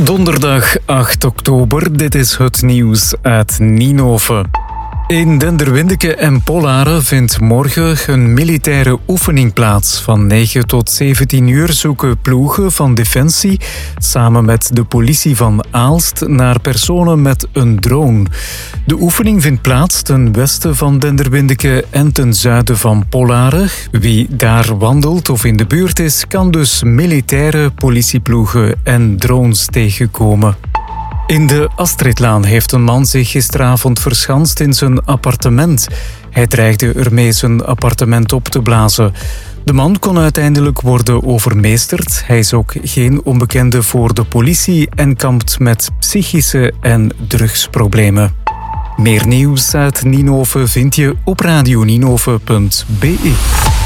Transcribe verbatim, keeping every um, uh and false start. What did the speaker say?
Donderdag acht oktober, dit is het nieuws uit Ninove. In Denderwindeke en Pollaren vindt morgen een militaire oefening plaats. Van negen tot zeventien uur zoeken ploegen van Defensie samen met de politie van Aalst naar personen met een drone. De oefening vindt plaats ten westen van Denderwindeke en ten zuiden van Pollaren. Wie daar wandelt of in de buurt is, kan dus militaire politieploegen en drones tegenkomen. In de Astridlaan heeft een man zich gisteravond verschanst in zijn appartement. Hij dreigde ermee zijn appartement op te blazen. De man kon uiteindelijk worden overmeesterd. Hij is ook geen onbekende voor de politie en kampt met psychische en drugsproblemen. Meer nieuws uit Ninove vind je op radio ninove punt be.